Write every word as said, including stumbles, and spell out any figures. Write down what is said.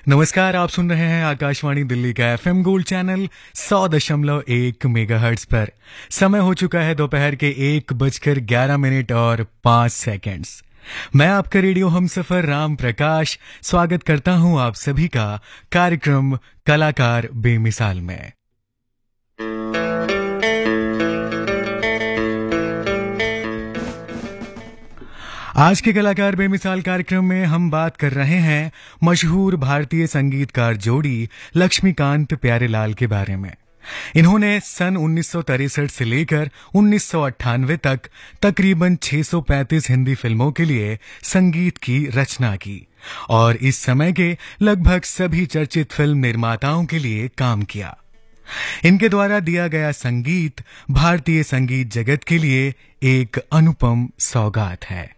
नमस्कार, आप सुन रहे हैं आकाशवाणी दिल्ली का एफएम गोल्ड चैनल सौ दशमलव एक मेगाहर्ट्ज पर। समय हो चुका है दोपहर के एक बजकर ग्यारह मिनट और पांच सेकंड्स। मैं आपका रेडियो हमसफर राम प्रकाश स्वागत करता हूं आप सभी का कार्यक्रम कलाकार बेमिसाल में। आज के कलाकार बेमिसाल कार्यक्रम में हम बात कर रहे हैं मशहूर भारतीय संगीतकार जोड़ी लक्ष्मीकांत प्यारेलाल के बारे में। इन्होंने सन उन्नीस सौ तिरसठ से लेकर उन्नीस सौ अट्ठानवे तक तकरीबन छह सौ पैंतीस हिंदी फिल्मों के लिए संगीत की रचना की और इस समय के लगभग सभी चर्चित फिल्म निर्माताओं के लिए काम किया। इनके द्वारा दिया गया संगीत भारतीय संगीत जगत के लिए एक अनुपम सौगात है।